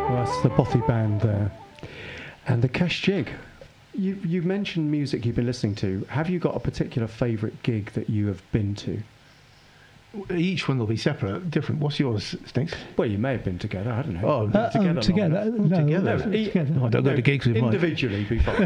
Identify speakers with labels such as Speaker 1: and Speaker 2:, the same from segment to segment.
Speaker 1: Well, that's the Bothy Band there. And the Kesh Jig. You mentioned music you've been listening to. Have you got a particular favourite gig that you have been to?
Speaker 2: Each one will be separate, different. What's yours, Stinks?
Speaker 1: Well, you may have been together, I don't know.
Speaker 2: Oh,
Speaker 1: together.
Speaker 3: Together.
Speaker 2: I don't go to gigs with mine.
Speaker 1: Individually, be fine.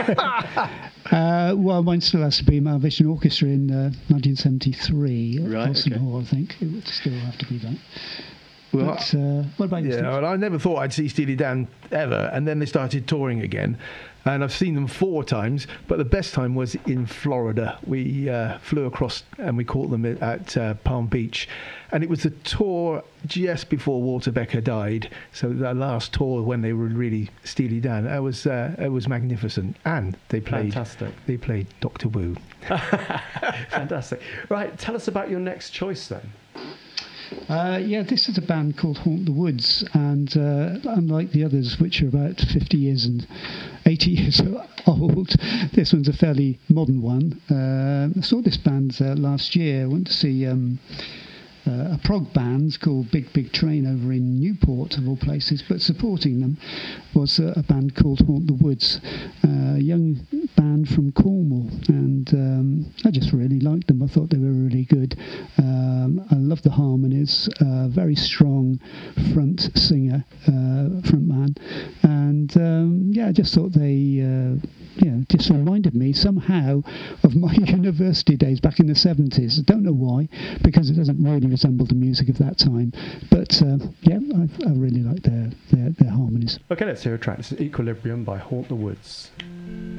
Speaker 3: Well, mine still has to be Malvision Orchestra in 1973 at
Speaker 2: Right,
Speaker 3: Boston
Speaker 2: okay.
Speaker 3: Hall, I think. It would still have to be that.
Speaker 2: Well,
Speaker 3: But what about you,
Speaker 2: yeah,
Speaker 3: Steve?
Speaker 2: well, I never thought I'd see Steely Dan ever, and then they started touring again, and I've seen them 4 times, but the best time was in Florida. We flew across and we caught them at Palm Beach, and it was the tour just before Walter Becker died, so the last tour when they were really Steely Dan. It was magnificent, and they played
Speaker 1: Fantastic.
Speaker 2: They played Doctor Wu.
Speaker 1: Fantastic. Right, tell us about your next choice then.
Speaker 3: Yeah, this is a band called Haunt the Woods, and unlike the others, which are about 50 years and 80 years old, this one's a fairly modern one. I saw this band last year. I went to see a prog band called Big Big Train over in Newport, of all places, but supporting them was a band called Haunt the Woods, a young band from Cornwall, and I just really liked them. I thought they were really good. I love the harmonies, very strong front singer, front man, and yeah, I just thought they just reminded me somehow of my university days back in the 70s. I don't know why, because it doesn't really resemble the music of that time, but yeah, I really like their harmonies.
Speaker 1: Okay, let's hear a track. This is Equilibrium by Haunt the Woods.